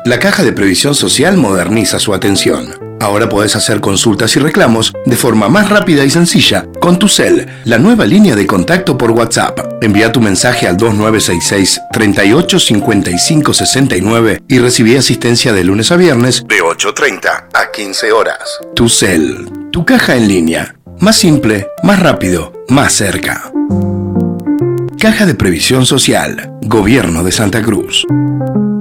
La Caja de Previsión Social moderniza su atención. Ahora podés hacer consultas y reclamos de forma más rápida y sencilla con TuCel, la nueva línea de contacto por WhatsApp. Envía tu mensaje al 2966 38 55 69 y recibí asistencia de lunes a viernes de 8:30 a 15 horas. TuCel, tu caja en línea. Más simple, más rápido, más cerca. Caja de Previsión Social, Gobierno de Santa Cruz.